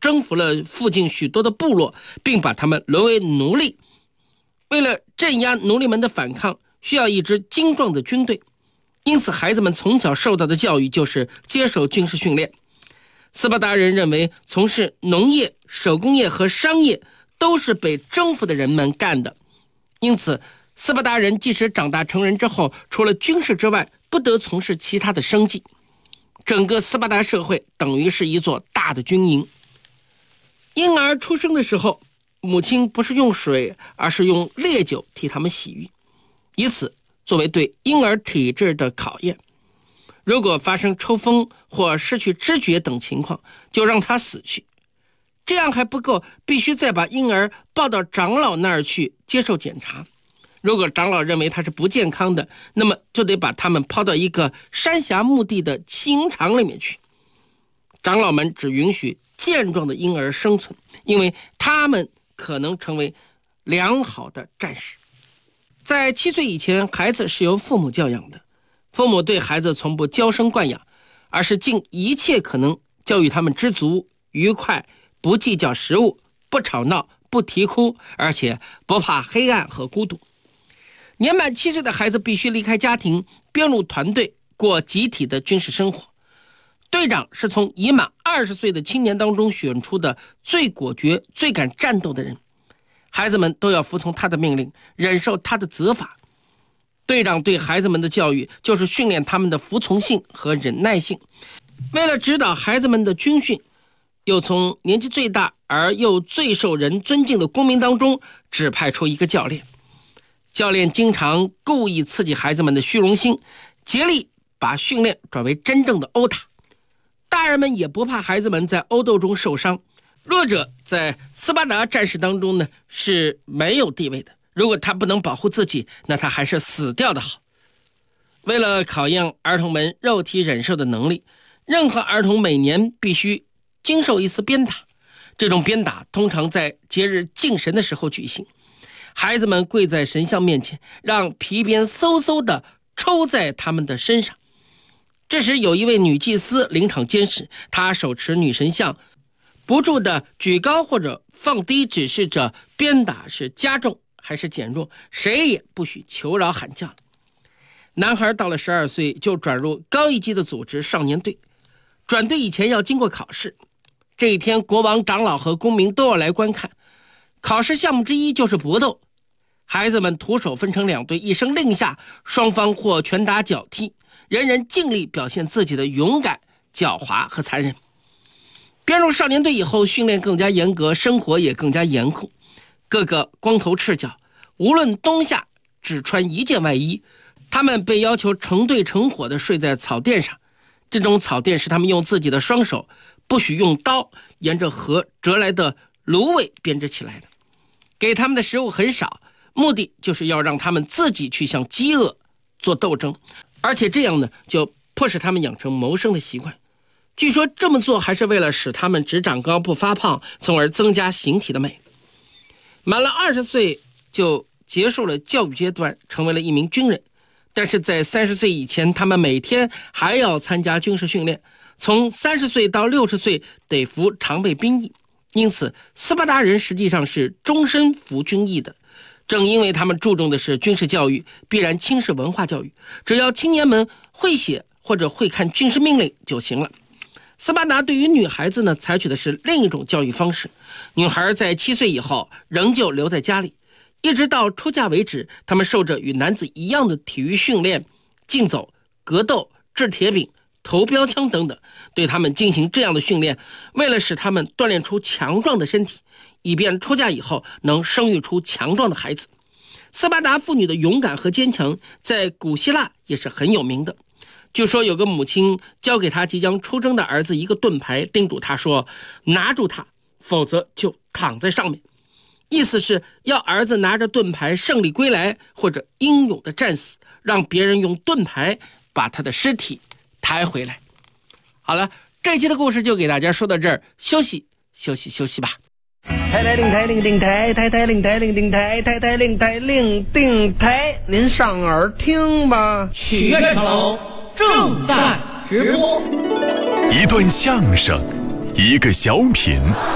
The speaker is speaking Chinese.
征服了附近许多的部落，并把他们沦为奴隶。为了镇压奴隶们的反抗，需要一支精壮的军队，因此孩子们从小受到的教育就是接受军事训练。斯巴达人认为从事农业、手工业和商业都是被征服的人们干的，因此斯巴达人即使长大成人之后，除了军事之外不得从事其他的生计。整个斯巴达社会等于是一座大的军营。婴儿出生的时候，母亲不是用水，而是用烈酒替他们洗浴，以此作为对婴儿体质的考验。如果发生抽风或失去知觉等情况，就让他死去。这样还不够，必须再把婴儿抱到长老那儿去接受检查。如果长老认为他是不健康的，那么就得把他们抛到一个山峡墓地的弃婴场里面去。长老们只允许健壮的婴儿生存，因为他们可能成为良好的战士。在7岁以前，孩子是由父母教养的，父母对孩子从不娇生惯养，而是尽一切可能教育他们知足、愉快，不计较食物，不吵闹，不啼哭，而且不怕黑暗和孤独。年满7岁的孩子必须离开家庭，编入团队，过集体的军事生活。队长是从已满20岁的青年当中选出的最果决、最敢战斗的人，孩子们都要服从他的命令，忍受他的责罚。队长对孩子们的教育就是训练他们的服从性和忍耐性。为了指导孩子们的军训，又从年纪最大而又最受人尊敬的公民当中指派出一个教练。教练经常故意刺激孩子们的虚荣心，竭力把训练转为真正的殴打。大人们也不怕孩子们在殴斗中受伤。弱者在斯巴达战士当中呢是没有地位的，如果他不能保护自己，那他还是死掉的好。为了考验儿童们肉体忍受的能力，任何儿童每年必须经受一次鞭打。这种鞭打通常在节日敬神的时候举行，孩子们跪在神像面前，让皮鞭嗖嗖地抽在他们的身上。这时有一位女祭司临场监视，她手持女神像，不住地举高或者放低，指示着鞭打是加重还是减弱，谁也不许求饶喊叫。男孩到了12岁就转入高一级的组织少年队，转队以前要经过考试。这一天，国王、长老和公民都要来观看。考试项目之一就是搏斗，孩子们徒手分成2队，一声令下，双方或拳打脚踢，人人尽力表现自己的勇敢、狡猾和残忍。编入少年队以后，训练更加严格，生活也更加严酷，个个光头赤脚，无论冬夏只穿一件外衣。他们被要求成对成伙地睡在草垫上，这种草垫是他们用自己的双手，不许用刀，沿着河折来的芦苇编织起来的。给他们的食物很少，目的就是要让他们自己去向饥饿做斗争，而且这样呢，就迫使他们养成谋生的习惯。据说这么做还是为了使他们只长高不发胖，从而增加形体的美。满了20岁就结束了教育阶段，成为了一名军人。但是在30岁以前，他们每天还要参加军事训练，从30岁到60岁得服常备兵役。因此斯巴达人实际上是终身服军役的。正因为他们注重的是军事教育，必然轻视文化教育，只要青年们会写或者会看军事命令就行了。斯巴达对于女孩子呢，采取的是另一种教育方式。女孩在7岁以后仍旧留在家里，一直到出嫁为止，他们受着与男子一样的体育训练，竞走、格斗、掷铁饼、投标枪等等，对他们进行这样的训练，为了使他们锻炼出强壮的身体，以便出嫁以后能生育出强壮的孩子。斯巴达妇女的勇敢和坚强在古希腊也是很有名的。据说有个母亲交给她即将出征的儿子一个盾牌，叮嘱他说，拿住它，否则就躺在上面。意思是要儿子拿着盾牌胜利归来，或者英勇的战死，让别人用盾牌把他的尸体抬回来。好了，这期的故事就给大家说到这儿，休息吧。 太太令台令定台，太太令台令定台，太太令台令定台，您上耳听吧。 曲乐城楼正在直播。 一段相声，一个小品，